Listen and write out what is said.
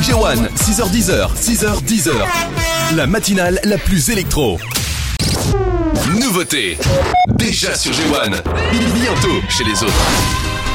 J1, 6h10, 6h10. La matinale la plus électro. Nouveauté. Déjà sur J1. Bientôt chez les autres.